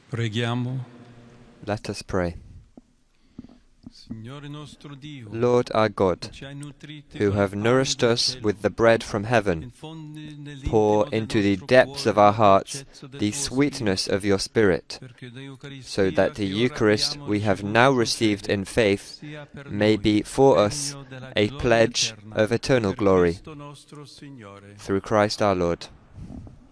Preghiamo. Let us pray. Lord our God, who have nourished us with the bread from heaven, pour into the depths of our hearts the sweetness of your Spirit, so that the Eucharist we have now received in faith may be for us a pledge of eternal glory. Through Christ our Lord.